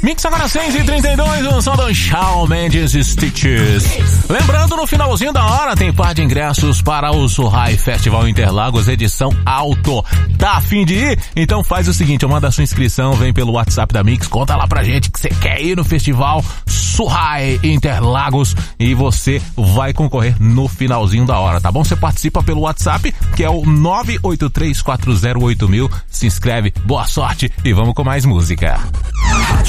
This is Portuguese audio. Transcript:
Mix agora 6h32, o som do Shawn Mendes Stitches. Lembrando, no finalzinho da hora tem par de ingressos para o Surrai Festival Interlagos, edição alto. Tá a fim de ir? Então faz o seguinte, manda a sua inscrição, vem pelo WhatsApp da Mix, conta lá pra gente que você quer ir no festival Surrai Interlagos e você vai concorrer no finalzinho da hora, tá bom? Você participa pelo WhatsApp, que é o 983408000. Se inscreve, boa sorte e vamos com mais música.